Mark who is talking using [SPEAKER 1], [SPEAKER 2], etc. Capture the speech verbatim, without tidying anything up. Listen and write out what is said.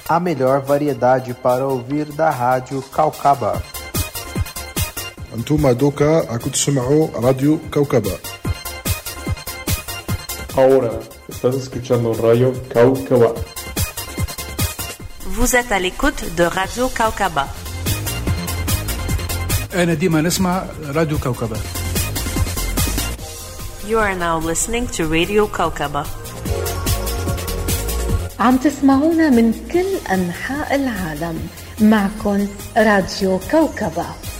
[SPEAKER 1] A melhor variedade para ouvir da Rádio Caucaba.
[SPEAKER 2] أنتم دوكا عكو تسمعوا راديو كوكبة.
[SPEAKER 3] Ahora estás escuchando Radio Caucaba.
[SPEAKER 4] Vous êtes à l'écoute de Radio Caucaba.
[SPEAKER 5] أنا ديما نسمع راديو كوكبة.
[SPEAKER 4] You are now listening to Radio Caucaba.
[SPEAKER 6] عم تسمعونا من كل أنحاء العالم. معكن راديو كوكبة.